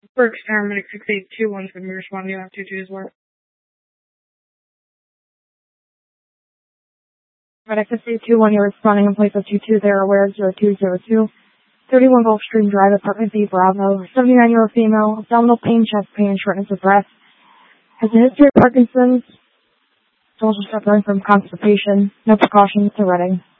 For experiment 6821 should be responding on 22 as well. Medic 6821, you're responding in place of 22 there, aware 0202. 31 Gulfstream Drive, Apartment B, Bravo. 79-year-old female, abdominal pain, chest pain, shortness of breath. Has a history of Parkinson's. Also suffering from constipation. No precautions to Reading.